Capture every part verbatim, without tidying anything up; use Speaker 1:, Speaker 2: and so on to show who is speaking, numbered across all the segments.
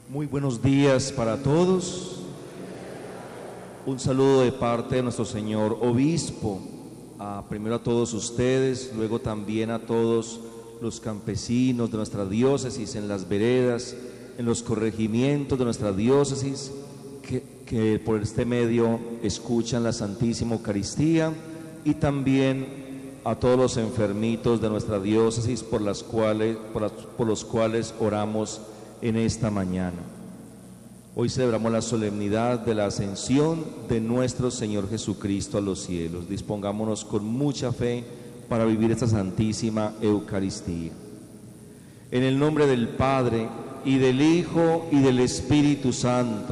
Speaker 1: Muy buenos días para todos. Un saludo de parte de nuestro señor obispo, a, primero a todos ustedes, luego también a todos los campesinos de nuestra diócesis, en las veredas, en los corregimientos de nuestra diócesis, que, que por este medio escuchan la Santísima Eucaristía, y también a todos los enfermitos de nuestra diócesis por, las cuales, por, las, por los cuales oramos en esta mañana. Hoy celebramos la solemnidad de la ascensión de nuestro Señor Jesucristo a los cielos. Dispongámonos con mucha fe para vivir esta Santísima Eucaristía. En el nombre del Padre, y del Hijo, y del Espíritu Santo,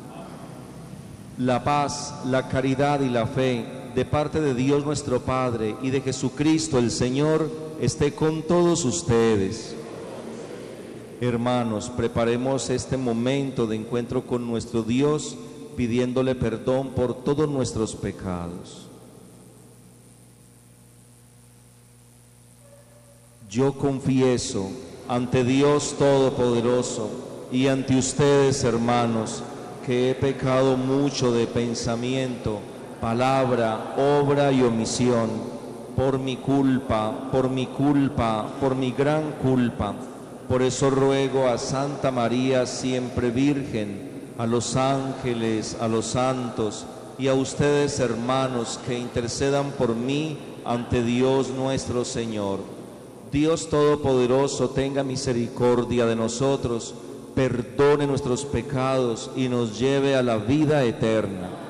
Speaker 1: la paz, la caridad y la fe de parte de Dios nuestro Padre y de Jesucristo el Señor esté con todos ustedes. Hermanos, preparemos este momento de encuentro con nuestro Dios, pidiéndole perdón por todos nuestros pecados. Yo confieso ante Dios Todopoderoso y ante ustedes, hermanos, que he pecado mucho de pensamiento, palabra, obra y omisión, por mi culpa, por mi culpa, por mi gran culpa. Por eso ruego a Santa María, siempre Virgen, a los ángeles, a los santos y a ustedes, hermanos, que intercedan por mí ante Dios nuestro Señor. Dios Todopoderoso tenga misericordia de nosotros, perdone nuestros pecados y nos lleve a la vida eterna.